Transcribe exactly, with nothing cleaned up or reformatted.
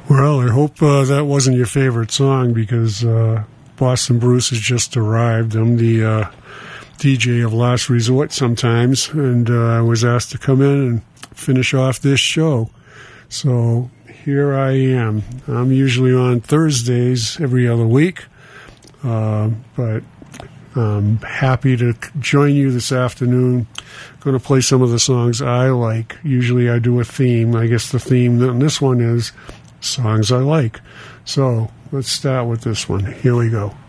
Well, I hope uh, that wasn't your favorite song, because uh, Boston Bruce has just arrived. I'm the uh, D J of Last Resort sometimes, and uh, I was asked to come in and finish off this show. So here I am. I'm usually on Thursdays every other week, uh, but I'm happy to join you this afternoon. I'm going to play some of the songs I like. Usually I do a theme. I guess the theme on this one is songs I like. So let's start with this one. Here we go.